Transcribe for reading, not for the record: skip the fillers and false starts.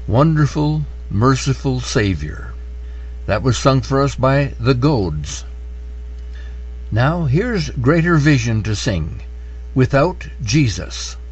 Wonderful, Merciful Savior. That was sung for us by the Goads. Now here's Greater Vision to sing, Without Jesus.